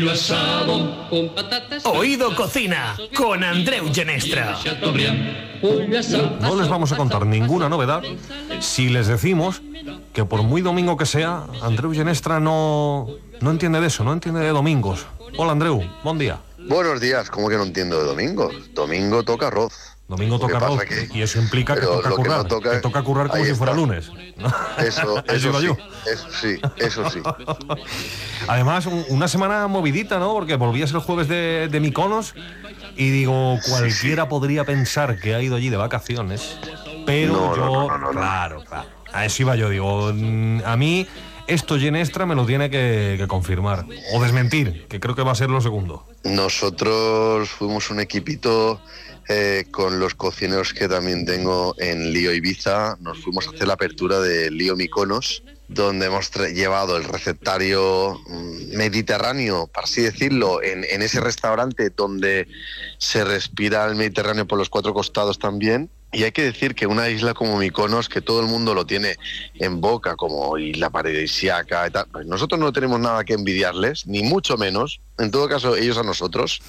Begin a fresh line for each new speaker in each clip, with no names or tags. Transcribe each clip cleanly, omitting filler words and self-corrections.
Oído Cocina con Andreu Genestra.
No les vamos a contar ninguna novedad si les decimos que por muy domingo que sea, Andreu Genestra no entiende de eso, no entiende de domingos. Hola Andreu, buen día.
Buenos días, ¿cómo que no entiendo de domingos? Domingo toca arroz.
Domingo toca arroz y eso implica que toca currar, que toca currar como si fuera lunes.
Eso sí.
Además, una semana movidita, ¿no? Porque volvías el jueves de Mykonos y digo, cualquiera podría pensar que ha ido allí de vacaciones, pero no. Claro. A eso iba yo, digo, a mí esto Genestra me lo tiene que confirmar o desmentir, que creo que va a ser lo segundo.
Nosotros fuimos un equipito con los cocineros que también tengo en Lío Ibiza. Nos fuimos a hacer la apertura de Lío Mykonos, donde hemos llevado el recetario mediterráneo, por así decirlo, en ese restaurante donde se respira el Mediterráneo por los cuatro costados también. Y hay que decir que una isla como Mykonos, que todo el mundo lo tiene en boca como isla paradisíaca y tal, pues nosotros no tenemos nada que envidiarles, ni mucho menos, en todo caso ellos a nosotros,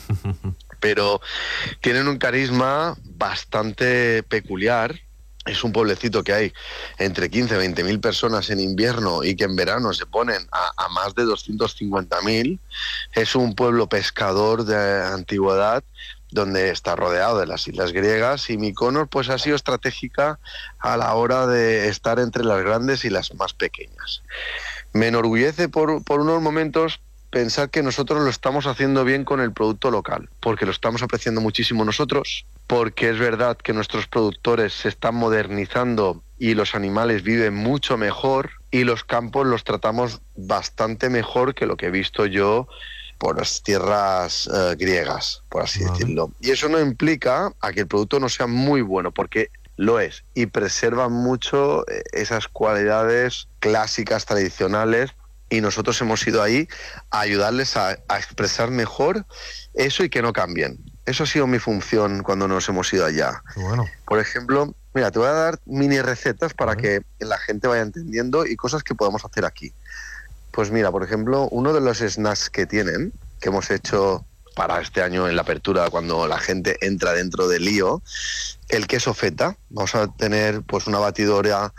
pero tienen un carisma bastante peculiar. Es un pueblecito que hay entre 15 y 20 mil personas en invierno y que en verano se ponen a más de 250.000. Es un pueblo pescador de antigüedad, donde está rodeado de las islas griegas, y Mykonos pues ha sido estratégica a la hora de estar entre las grandes y las más pequeñas. Me enorgullece por unos momentos pensar que nosotros lo estamos haciendo bien con el producto local, porque lo estamos apreciando muchísimo nosotros, porque es verdad que nuestros productores se están modernizando y los animales viven mucho mejor, y los campos los tratamos bastante mejor que lo que he visto yo por las tierras griegas, por así decirlo. Y eso no implica a que el producto no sea muy bueno, porque lo es, y preserva mucho esas cualidades clásicas, tradicionales, y nosotros hemos ido ahí a ayudarles a expresar mejor eso y que no cambien. Eso ha sido mi función cuando nos hemos ido allá.
Bueno.
Por ejemplo, mira, te voy a dar mini recetas para que la gente vaya entendiendo y cosas que podemos hacer aquí. Pues mira, por ejemplo, uno de los snacks que tienen, que hemos hecho para este año en la apertura, cuando la gente entra dentro del Lío, el queso feta. Vamos a tener pues una batidora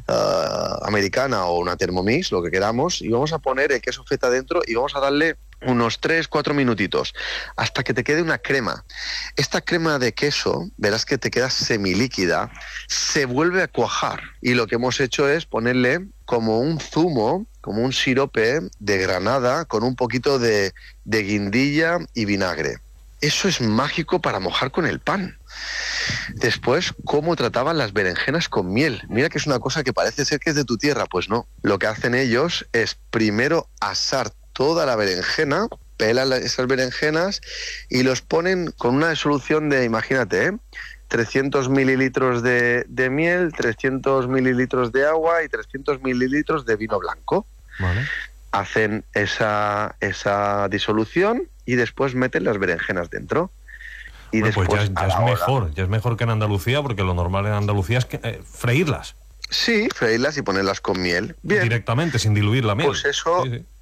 americana o una Thermomix, lo que queramos, y vamos a poner el queso feta dentro y vamos a darle unos 3-4 minutitos hasta que te quede una crema. Esta crema de queso, verás que te queda semilíquida, se vuelve a cuajar, y lo que hemos hecho es ponerle como un zumo, como un sirope de granada con un poquito de guindilla y vinagre. Eso es mágico para mojar con el pan. Después, cómo trataban las berenjenas con miel. Mira que es una cosa que parece ser que es de tu tierra, pues no. Lo que hacen ellos es primero asar toda la berenjena, pelan esas berenjenas y los ponen con una disolución de, imagínate, 300 mililitros de miel, 300 mililitros de agua y 300 mililitros de vino blanco.
Vale.
Hacen esa disolución y después meten las berenjenas dentro. Y
bueno,
después
pues ya es mejor que en Andalucía, porque lo normal en Andalucía es freírlas.
Sí, freírlas y ponerlas con miel. Bien.
Directamente, sin diluir la miel.
Pues eso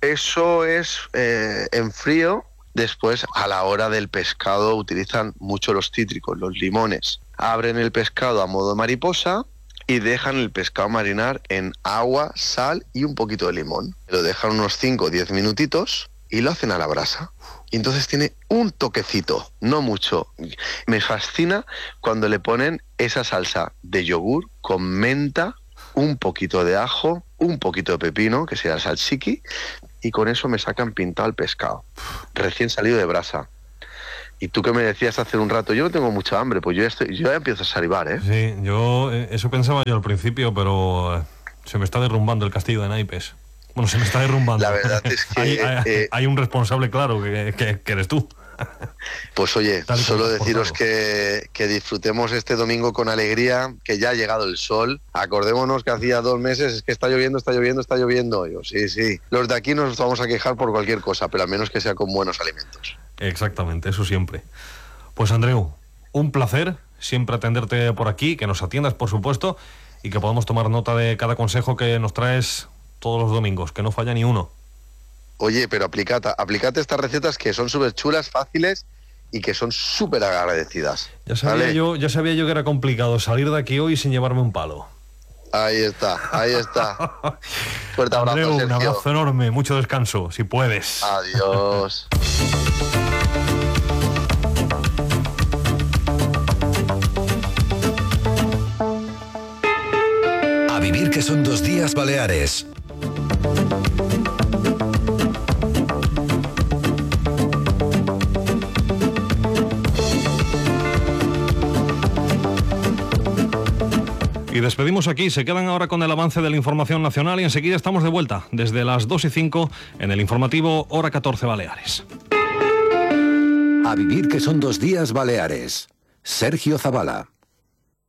es en frío. Después, a la hora del pescado, utilizan mucho los cítricos, los limones. Abren el pescado a modo mariposa y dejan el pescado marinar en agua, sal y un poquito de limón. Lo dejan unos 5 o 10 minutitos y lo hacen a la brasa. Y entonces tiene un toquecito, no mucho. Me fascina cuando le ponen esa salsa de yogur con menta, un poquito de ajo, un poquito de pepino, que sea el tzatziki, y con eso me sacan pintado el pescado, recién salido de brasa. Y tú que me decías hace un rato, yo no tengo mucha hambre, pues yo ya empiezo a salivar, ¿eh?
Sí, eso pensaba yo al principio, pero se me está derrumbando el castillo de naipes. Bueno, se me está derrumbando.
La verdad es que
hay un responsable claro que eres tú.
Pues oye, solo deciros que disfrutemos este domingo con alegría, que ya ha llegado el sol. Acordémonos que hacía 2 meses es que está lloviendo. Yo, sí. Los de aquí nos vamos a quejar por cualquier cosa, pero al menos que sea con buenos alimentos.
Exactamente, eso siempre. Pues Andreu, un placer siempre atenderte por aquí, que nos atiendas, por supuesto, y que podamos tomar nota de cada consejo que nos traes todos los domingos, que no falla ni uno.
Oye, pero aplicate estas recetas que son súper chulas, fáciles y que son súper agradecidas.
Ya sabía yo que era complicado salir de aquí hoy sin llevarme un palo.
Ahí está. Fuerte abrazo,
Andreu,
Sergio.
un abrazo enorme, mucho descanso, si puedes.
Adiós.
A vivir que son 2 días Baleares.
Y despedimos aquí, se quedan ahora con el avance de la información nacional y enseguida estamos de vuelta desde las 2:05 en el informativo Hora 14 Baleares.
A vivir que son 2 días Baleares. Sergio Zabala.